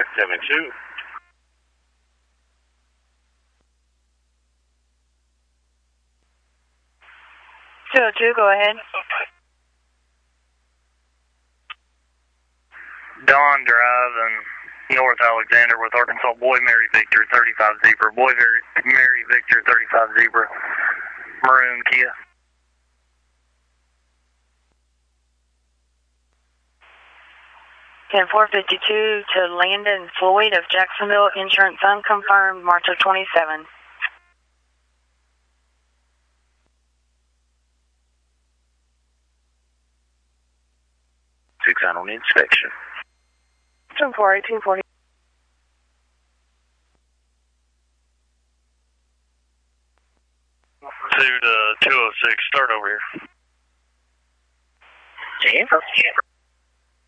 572. 202, go ahead. Don Drive and North Alexander with Arkansas. Boy Mary Victor 35 Zebra. Boy Mary Victor 35 Zebra. Maroon Kia. 10452 to Landon Floyd of Jacksonville. Insurance unconfirmed. March of 27. Six on inspection. 1840. 2 to 206. Start over here. Jennifer.